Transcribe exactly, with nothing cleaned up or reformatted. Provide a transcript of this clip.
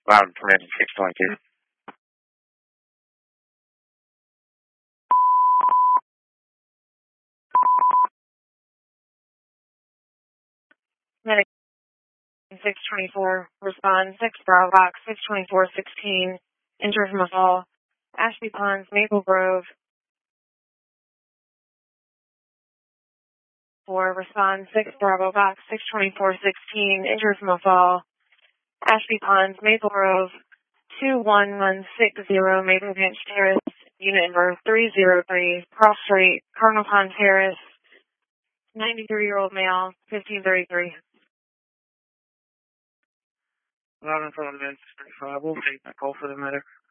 Loud permitted six twenty-two. Medic six twenty-four, respond six Bravo Box six twenty-four sixteen, enter from a fall, Ashby Ponds, Maple Grove. four, respond six Bravo Box six twenty-four sixteen, enter from a fall, Ashby Ponds, Maple Grove, two one one six zero, Maple Branch Terrace, unit number three zero three, Cross Street, Cardinal Pond Terrace, ninety-three-year-old male, fifteen thirty-three. eleven from the men's thirty-five. We'll take that call for the medic.